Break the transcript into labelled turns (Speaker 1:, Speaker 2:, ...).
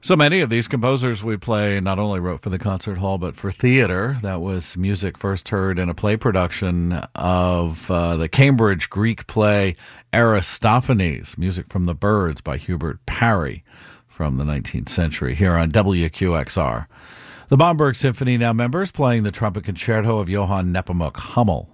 Speaker 1: So many of these composers we play not only wrote for the concert hall, but for theater. That was music first heard in a play production of the Cambridge Greek play Aristophanes, music from The Birds by Hubert Parry from the 19th century, here on WQXR. The Bamberg Symphony now members playing the trumpet concerto of Johann Nepomuk Hummel.